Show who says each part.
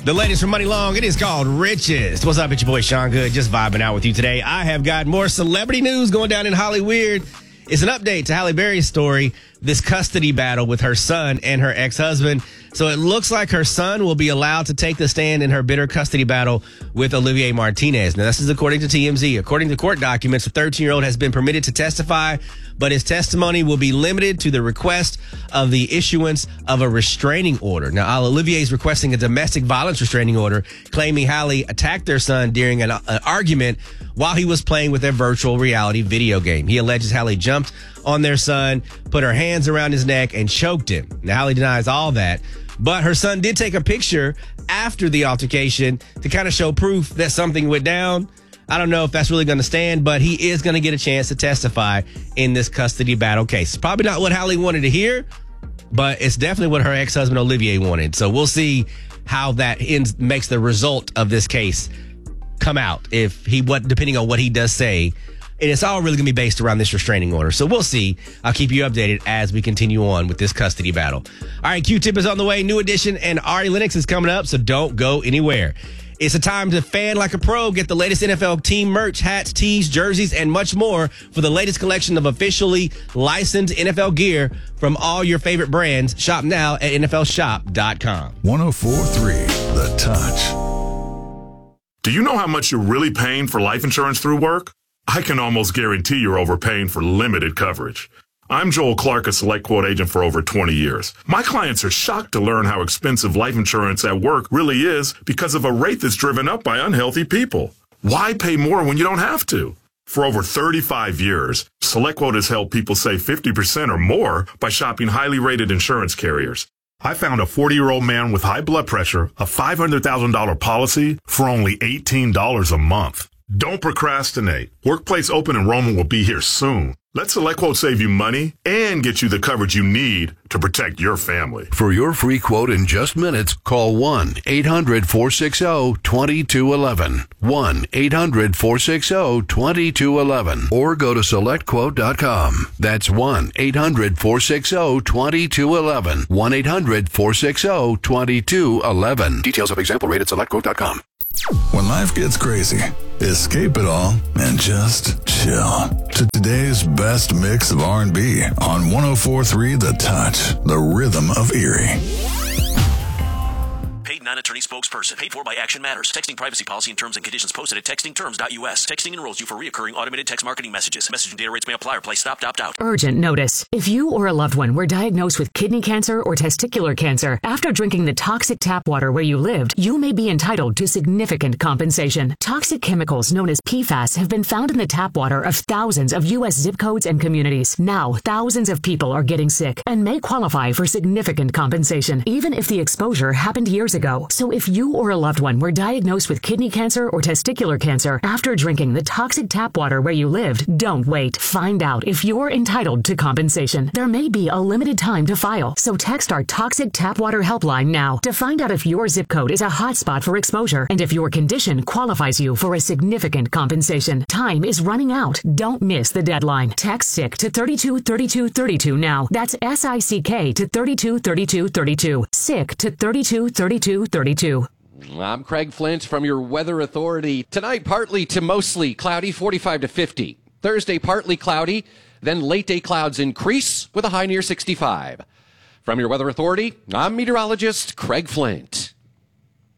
Speaker 1: The latest from Money Long, it is called Richest. What's up? It's your boy Sean Good, just vibing out with you today. I have got more celebrity news going down in Hollywood. It's an update to Halle Berry's story, this custody battle with her son and her ex-husband. So it looks like her son will be allowed to take the stand in her bitter custody battle with Olivier Martinez. Now, this is according to TMZ. According to court documents, the 13-year-old has been permitted to testify, but his testimony will be limited to the request of the issuance of a restraining order. Now, Olivier is requesting a domestic violence restraining order, claiming Halle attacked their son during an argument while he was playing with their virtual reality video game. He alleges Halle jumped on their son, put her hands around his neck, and choked him. Now, Halle denies all that, but her son did take a picture after the altercation to kind of show proof that something went down. I don't know if that's really going to stand, but he is going to get a chance to testify in this custody battle case. Probably not what Halle wanted to hear, but it's definitely what her ex-husband Olivier wanted. So we'll see how that makes the result of this case come out, depending on what he does say. And it's all really going to be based around this restraining order. So we'll see. I'll keep you updated as we continue on with this custody battle. All right, Q-Tip is on the way. New Edition and Ari Lennox is coming up, so don't go anywhere. It's a time to fan like a pro. Get the latest NFL team merch, hats, tees, jerseys, and much more for the latest collection of officially licensed NFL gear from all your favorite brands. Shop now at NFLshop.com.
Speaker 2: 104.3 The Touch.
Speaker 3: Do you know how much you're really paying for life insurance through work? I can almost guarantee you're overpaying for limited coverage. I'm Joel Clark, a Select Quote agent for over 20 years. My clients are shocked to learn how expensive life insurance at work really is because of a rate that's driven up by unhealthy people. Why pay more when you don't have to? For over 35 years, Select Quote has helped people save 50% or more by shopping highly rated insurance carriers. I found a 40-year-old man with high blood pressure, a $500,000 policy for only $18 a month. Don't procrastinate. Workplace open enrollment will be here soon. Let Select Quote save you money and get you the coverage you need to protect your family.
Speaker 4: For your free quote in just minutes, call 1-800-460-2211. 1-800-460-2211. Or go to SelectQuote.com. That's 1-800-460-2211. 1-800-460-2211. Details of example rate at SelectQuote.com.
Speaker 2: When life gets crazy, escape it all and just chill to today's best mix of R&B on 104.3 The Touch, the rhythm of Erie.
Speaker 5: Paid non-attorney spokesperson. Paid for by Action Matters. Texting privacy policy and terms and conditions posted at textingterms.us. Texting enrolls you for reoccurring automated text marketing messages. Message and data rates may apply or play stopped, opt out.
Speaker 6: Urgent notice. If you or a loved one were diagnosed with kidney cancer or testicular cancer after drinking the toxic tap water where you lived, you may be entitled to significant compensation. Toxic chemicals known as PFAS have been found in the tap water of thousands of U.S. zip codes and communities. Now, thousands of people are getting sick and may qualify for significant compensation, even if the exposure happened years ago. So if you or a loved one were diagnosed with kidney cancer or testicular cancer after drinking the toxic tap water where you lived, don't wait. Find out if you're entitled to compensation. There may be a limited time to file, so text our Toxic Tap Water helpline now to find out if your zip code is a hotspot for exposure and if your condition qualifies you for a significant compensation. Time is running out. Don't miss the deadline. Text SICK to 323232 now. That's SICK to 323232. SICK to 323232.
Speaker 7: I'm Craig Flint from your Weather Authority. Tonight, partly to mostly cloudy, 45 to 50. Thursday, partly cloudy, then late day clouds increase with a high near 65. From your Weather Authority, I'm meteorologist Craig Flint.